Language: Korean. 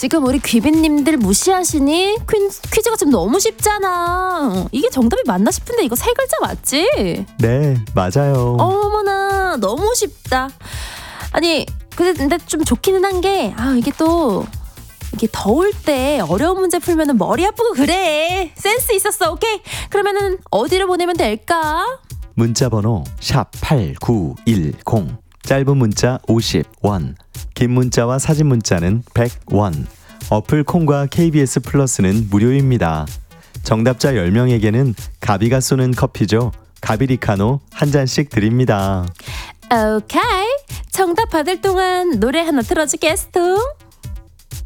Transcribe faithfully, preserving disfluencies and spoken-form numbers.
지금 우리 귀빈님들 무시하시니? 퀴즈, 퀴즈가 좀 너무 쉽잖아. 이게 정답이 맞나 싶은데 이거 세 글자 맞지? 네, 맞아요. 어머나, 너무 쉽다. 아니, 근데 좀 좋기는 한 게, 아, 이게 또, 이게 더울 때 어려운 문제 풀면은 머리 아프고 그래. 센스 있었어. 오케이. 그러면은 어디로 보내면 될까? 문자번호 샵 팔구일공, 짧은 문자 오십 원, 긴 문자와 사진 문자는 백 원, 어플 콩과 케이비에스 플러스는 무료입니다. 정답자 열 명에게는 가비가 쏘는 커피죠. 가비리카노 한 잔씩 드립니다. 오케이. 정답 받을 동안 노래 하나 틀어주겠어.